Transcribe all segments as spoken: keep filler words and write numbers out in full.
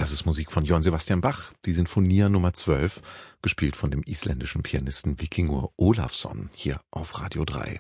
Das ist Musik von Johann Sebastian Bach, die Sinfonia Nummer zwölf, gespielt von dem isländischen Pianisten Víkingur Ólafsson, hier auf Radio drei.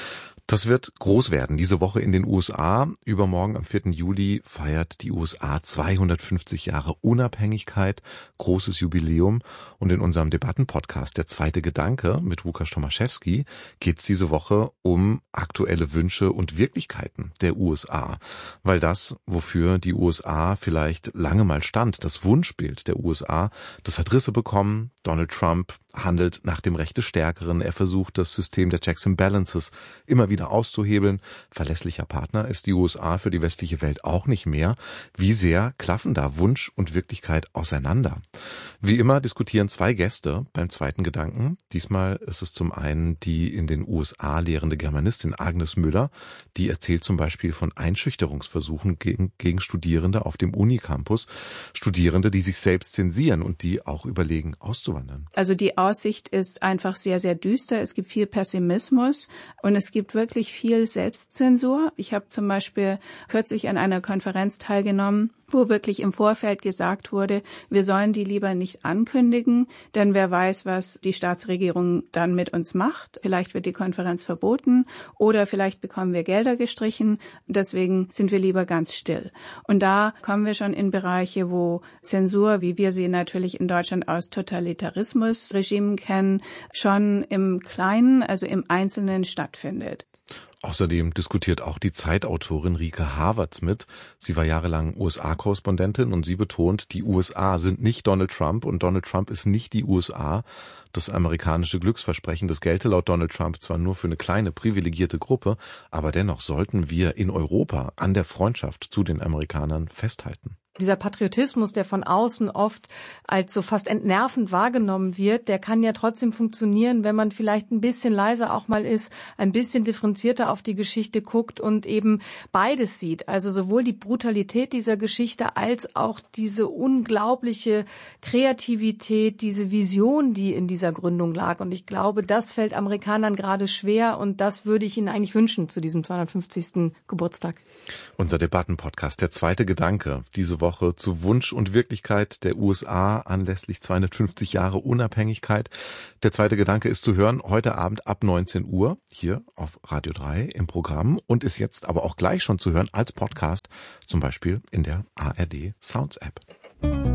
Das wird groß werden, diese Woche in den U S A. Übermorgen am vierten Juli feiert die U S A zweihundertfünfzig Jahre Unabhängigkeit, großes Jubiläum. Und in unserem Debattenpodcast Der zweite Gedanke mit Łukasz Tomaszewski geht es diese Woche um aktuelle Wünsche und Wirklichkeiten der U S A. Weil das, wofür die U S A vielleicht lange mal stand, das Wunschbild der U S A, das hat Risse bekommen. Donald Trump handelt nach dem Recht des Stärkeren. Er versucht, das System der Checks and Balances immer wieder auszuhebeln. Verlässlicher Partner ist die U S A für die westliche Welt auch nicht mehr. Wie sehr klaffen da Wunsch und Wirklichkeit auseinander? Wie immer diskutieren zwei Gäste beim zweiten Gedanken. Diesmal ist es zum einen die in den U S A lehrende Germanistin Agnes Müller. Die erzählt zum Beispiel von Einschüchterungsversuchen gegen, gegen Studierende auf dem Unicampus. Studierende, die sich selbst zensieren und die auch überlegen, auszuwandern. Also die Aussicht ist einfach sehr, sehr düster. Es gibt viel Pessimismus und es gibt wirklich viel Selbstzensur. Ich habe zum Beispiel kürzlich an einer Konferenz teilgenommen, wo wirklich im Vorfeld gesagt wurde, wir sollen die lieber nicht ankündigen, denn wer weiß, was die Staatsregierung dann mit uns macht. Vielleicht wird die Konferenz verboten oder vielleicht bekommen wir Gelder gestrichen. Deswegen sind wir lieber ganz still. Und da kommen wir schon in Bereiche, wo Zensur, wie wir sie natürlich in Deutschland aus Totalitarismusregimen kennen, schon im Kleinen, also im Einzelnen stattfindet. Außerdem diskutiert auch die Zeitautorin Rike Havertz mit. Sie war jahrelang U S A-Korrespondentin und sie betont, die U S A sind nicht Donald Trump und Donald Trump ist nicht die U S A. Das amerikanische Glücksversprechen, das gelte laut Donald Trump zwar nur für eine kleine privilegierte Gruppe, aber dennoch sollten wir in Europa an der Freundschaft zu den Amerikanern festhalten. Dieser Patriotismus, der von außen oft als so fast entnervend wahrgenommen wird, der kann ja trotzdem funktionieren, wenn man vielleicht ein bisschen leiser auch mal ist, ein bisschen differenzierter auf die Geschichte guckt und eben beides sieht. Also sowohl die Brutalität dieser Geschichte als auch diese unglaubliche Kreativität, diese Vision, die in dieser Gründung lag. Und ich glaube, das fällt Amerikanern gerade schwer und das würde ich ihnen eigentlich wünschen zu diesem zweihundertfünfzigsten Geburtstag. Unser Debattenpodcast, der zweite Gedanke, diese Woche zu Wunsch und Wirklichkeit der U S A anlässlich zweihundertfünfzig Jahre Unabhängigkeit. Der zweite Gedanke ist zu hören heute Abend ab neunzehn Uhr hier auf Radio drei im Programm und ist jetzt aber auch gleich schon zu hören als Podcast, zum Beispiel in der A R D Sounds App.